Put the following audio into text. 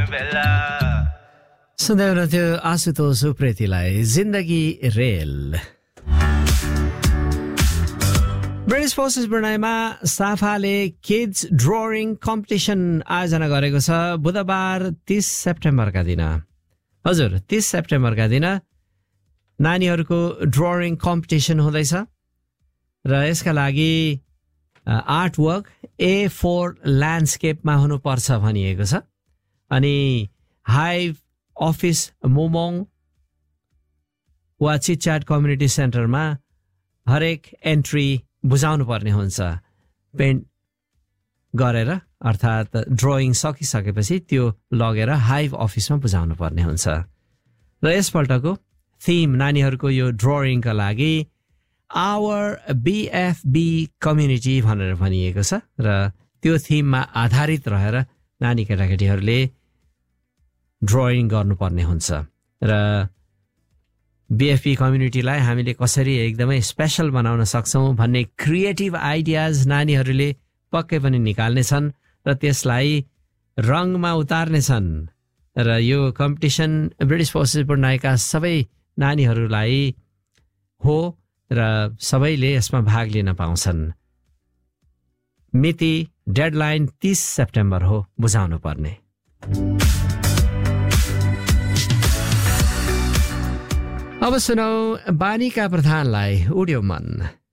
सुन्दै हुनुहुन्थ्यो आशुतोष उप्रेतीलाई जिन्दगी rail. British forces ब्रुनाईमा साफाले kids drawing competition आयोजना गरेको छ बुधबार 30 सेप्टेम्बरका दिन। हजुर 30 सेप्टेम्बरका दिन नानीहरूको ड्रइङ कम्पिटिसन हुँदैछ र यसका लागि आर्ट वर्क A4 ल्यान्डस्केपमा हुनुपर्छ भनिएको छ। अनि हाइभ अफिस मोमोङ वा चिटच्याट कम्युनिटी सेन्टरमा हरेक एन्ट्री बुझाउनु पर्ने हुन्छ। पेन्ट गरेर अर्थात् ड्रइङ सकिसकेपछि त्यो लगेर हाइभ अफिसमा बुझाउनु पर्ने हुन्छ। र यसपल्टको थिम नानीहरूको यो ड्रइङका लागि आवर BFB कम्युनिटी भनेर भनिएको छ र त्यो थिममा आधारित रहेर नानी केटाकेटीहरूले ड्रइङ गर्नुपर्ने हुन्छ। र BFB कम्युनिटीलाई हामीले कसरी एकदमै स्पेसल बनाउन सक्छौँ भन्ने क्रिएटिभ आइडियाज नानीहरूले पक्कै पनि निकाल्नेछन् र त्यसलाई रङमा उतार्नेछन्। र यो कम्पिटिसन ब्रिटिस फोर्सेस ब्रुनाईका सबै नानीहरूलाई हो र सबैले यसमा भाग लिन पाउँछन्। मिति डेडलाइन 30 सेप्टेम्बर हो बुझाउनु पर्ने। अब सुनौ बानीका प्रधानलाई उड्यो मन।